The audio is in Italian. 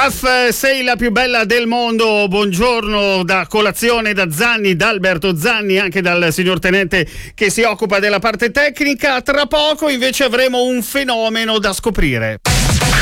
Raf, sei la più bella del mondo. Buongiorno da colazione da Zanni, da Alberto Zanni, anche dal signor Tenente che si occupa della parte tecnica. Tra poco invece avremo un fenomeno da scoprire.